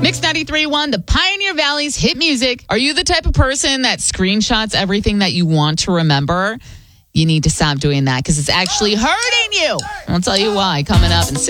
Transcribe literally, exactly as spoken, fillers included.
Mix ninety-three point one, the Pioneer Valley's hit music. Are you the type of person that screenshots everything that you want to remember? You need to stop doing that because it's actually hurting you. I'll tell you why coming up in six